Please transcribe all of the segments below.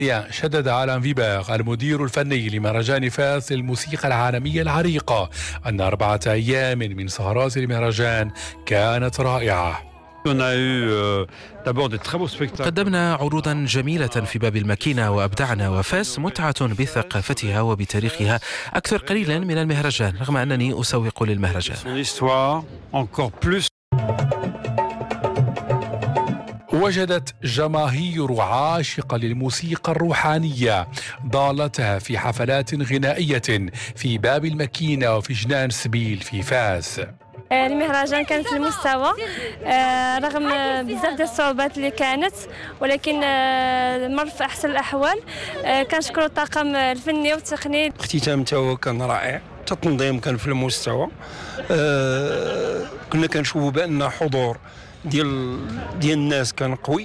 شدد ألان فيبر المدير الفني لمهرجان فاس للموسيقى العالمية العريقة أن 4 أيام من سهرات المهرجان كانت رائعة. قدمنا عروضا جميلة في باب الماكينة وأبدعنا، وفاس متعة بثقافتها وبتاريخها أكثر قليلا من المهرجان، رغم أنني أسوق للمهرجان. وجدت جماهير عاشقة للموسيقى الروحانية ضالتها في حفلات غنائية في باب الماكينة وفي جنان سبيل في فاس. المهرجان كان في المستوى رغم بزاف ديال الصعوبات اللي كانت، ولكن مر في احسن الاحوال. كنشكروا الطاقم الفني والتقني. الاختتام تاعو كان رائع، التنظيم كان في المستوى. كنا كنشوفوا بان حضور ديال الناس كان قوي.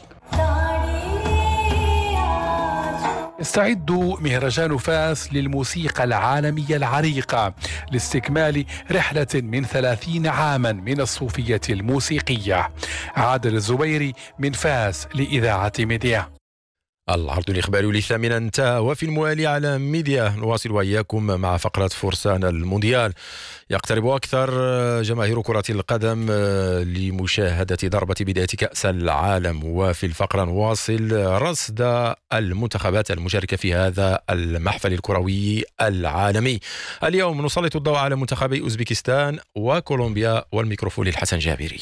يستعد مهرجان فاس للموسيقى العالمية العريقة لاستكمال رحلة من 30 عاما من الصوفية الموسيقية. عادل الزبيري من فاس لإذاعة ميديا. العرض الإخباري للثامنة انتهى، وفي الموالي على ميديا نواصل وإياكم مع فقرة فرسان المونديال. يقترب أكثر جماهير كرة القدم لمشاهدة ضربة بداية كأس العالم، وفي الفقرة نواصل رصد المنتخبات المشاركة في هذا المحفل الكروي العالمي. اليوم نسلط الضوء على منتخبي أوزبكستان وكولومبيا، والميكروفون للحسن جابري.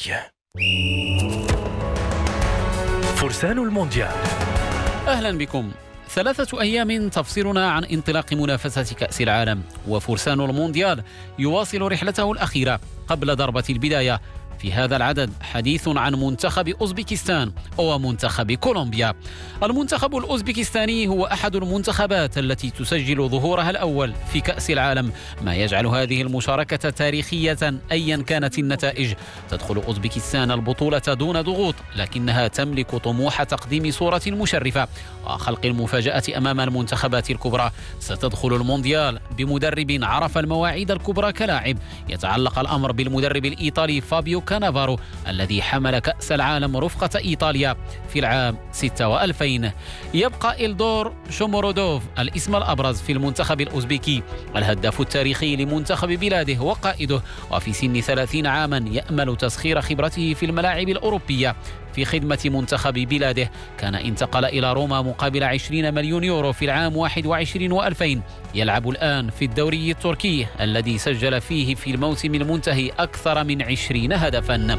فرسان المونديال. أهلا بكم. 3 أيام تفصلنا عن انطلاق منافسة كأس العالم، وفرسان المونديال يواصل رحلته الأخيرة قبل ضربة البداية. في هذا العدد حديث عن منتخب أوزبكستان ومنتخب كولومبيا. المنتخب الأوزبكستاني هو أحد المنتخبات التي تسجل ظهورها الأول في كأس العالم، ما يجعل هذه المشاركة تاريخية أيا كانت النتائج. تدخل أوزبكستان البطولة دون ضغوط، لكنها تملك طموح تقديم صورة مشرفة وخلق المفاجأة أمام المنتخبات الكبرى. ستدخل المونديال بمدرب عرف المواعيد الكبرى كلاعب. يتعلق الأمر بالمدرب الإيطالي فابيو كانافارو الذي حمل كأس العالم رفقة إيطاليا في العام 6 و2000. يبقى إلدور شومورودوف الاسم الأبرز في المنتخب الأوزبكي، الهداف التاريخي لمنتخب بلاده وقائده، وفي سن 30 عاما يأمل تسخير خبرته في الملاعب الأوروبية في خدمة منتخب بلاده. كان انتقل إلى روما مقابل 20 مليون يورو في العام 21 و2000. يلعب الآن في الدوري التركي الذي سجل فيه في الموسم المنتهي أكثر من 20 هدفا.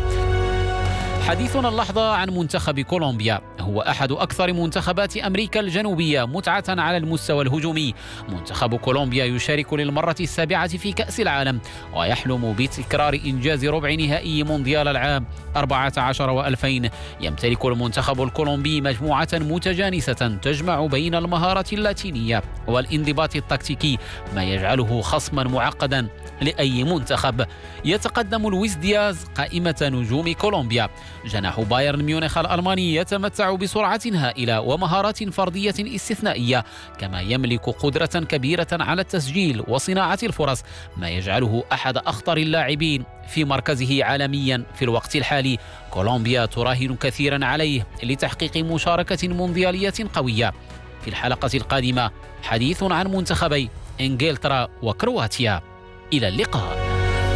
حديثنا اللحظة عن منتخب كولومبيا. هو أحد أكثر منتخبات أمريكا الجنوبية متعة على المستوى الهجومي. منتخب كولومبيا يشارك للمرة السابعة في كأس العالم، ويحلم بتكرار إنجاز ربع نهائي مونديال العام 14 و2000. يمتلك المنتخب الكولومبي مجموعة متجانسة تجمع بين المهارة اللاتينية والانضباط التكتيكي، ما يجعله خصما معقدا لأي منتخب. يتقدم لويس دياز قائمة نجوم كولومبيا. جناح بايرن ميونخ الألماني يتمتع بسرعة هائلة ومهارات فردية استثنائية، كما يملك قدرة كبيرة على التسجيل وصناعة الفرص، ما يجعله أحد أخطر اللاعبين في مركزه عالميا في الوقت الحالي. كولومبيا تراهن كثيرا عليه لتحقيق مشاركة مونديالية قوية. في الحلقة القادمة حديث عن منتخبي إنجلترا وكرواتيا. إلى اللقاء.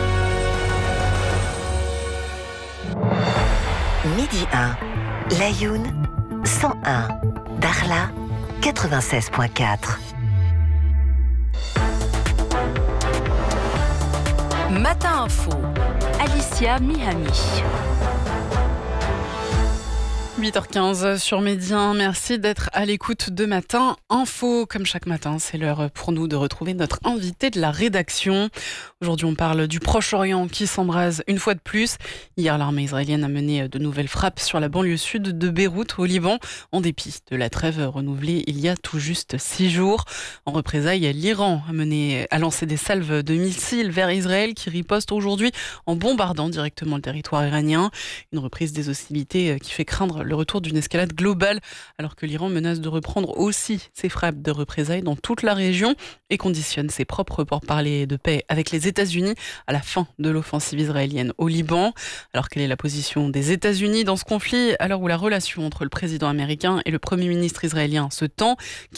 Midi 1, Laayoune 101, Dakhla 96.4. Matin Info, Alicia Mihami. 8h15 sur Midi 1, merci d'être à l'écoute de Matin Info. Comme chaque matin, c'est l'heure pour nous de retrouver notre invité de la rédaction. Aujourd'hui, on parle du Proche-Orient qui s'embrase une fois de plus. Hier, l'armée israélienne a mené de nouvelles frappes sur la banlieue sud de Beyrouth, au Liban, en dépit de la trêve renouvelée il y a tout juste 6 jours. En représailles, l'Iran a lancé des salves de missiles vers Israël qui riposte aujourd'hui en bombardant directement le territoire iranien. Une reprise des hostilités qui fait craindre le retour d'une escalade globale, alors que l'Iran menace de reprendre aussi ses frappes de représailles dans toute la région et conditionne ses propres pourparlers de paix avec les États-Unis à la fin de l'offensive israélienne au Liban. Alors quelle est la position des États-Unis dans ce conflit, à l'heure où la relation entre le président américain et le Premier ministre israélien se tend ?